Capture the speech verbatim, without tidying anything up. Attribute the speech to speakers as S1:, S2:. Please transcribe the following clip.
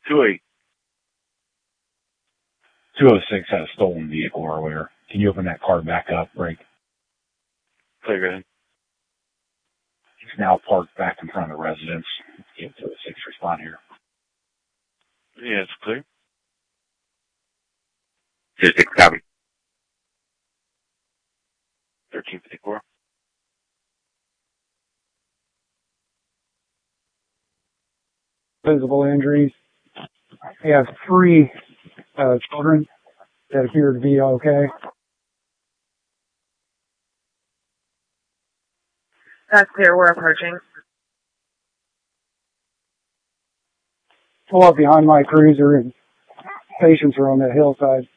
S1: two eight.
S2: two oh six had a stolen vehicle earlier. Can you open that car back up, Break?
S1: Clear, go ahead.
S2: It's now parked back in front of the residence. Get two oh six respond here.
S1: Yeah, it's clear.
S3: two six, copy.
S1: thirteen fifty-four.
S4: Visible injuries. We have three uh, children that appear to be okay.
S5: That's clear. We're approaching.
S4: Pull up behind my cruiser and patients are on that hillside.